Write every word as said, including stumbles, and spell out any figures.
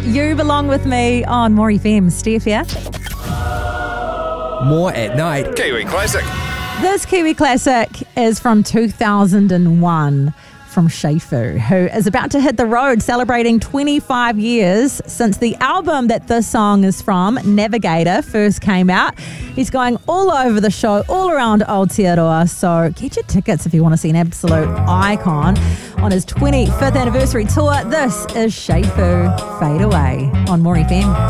You Belong With Me on More F M. Steph here. More at night. Kiwi Classic. This Kiwi Classic is from two thousand one from Shafu, who is about to hit the road celebrating twenty-five years since the album that this song is from, Navigator, first came out. He's going all over the show, all around Aotearoa, so get your tickets if you want to see an absolute icon on his twenty-fifth anniversary tour. This is Shafu, Fade Away on More F M.